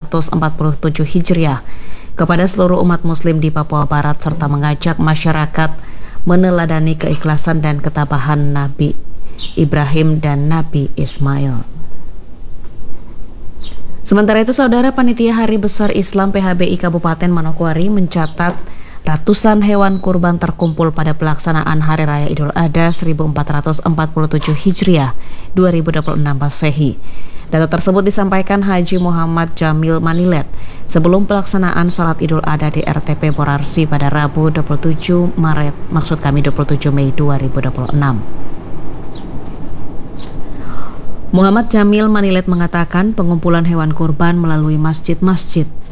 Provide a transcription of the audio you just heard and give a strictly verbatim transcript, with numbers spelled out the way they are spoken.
ratus empat puluh tujuh Hijriah kepada seluruh umat muslim di Papua Barat serta mengajak masyarakat meneladani keikhlasan dan ketabahan Nabi Ibrahim dan Nabi Ismail. Sementara itu, Saudara, Panitia Hari Besar Islam P H B I Kabupaten Manokwari mencatat ratusan hewan kurban terkumpul pada pelaksanaan Hari Raya Idul Adha seribu empat ratus empat puluh tujuh Hijriah dua ribu dua puluh enam Masehi. Data tersebut disampaikan Haji Muhammad Jamil Manilet sebelum pelaksanaan salat Idul Adha di R T P Borarsi pada Rabu dua puluh tujuh Maret, maksud kami dua puluh tujuh Mei dua ribu dua puluh enam. Muhammad Jamil Manilet mengatakan pengumpulan hewan kurban melalui masjid-masjid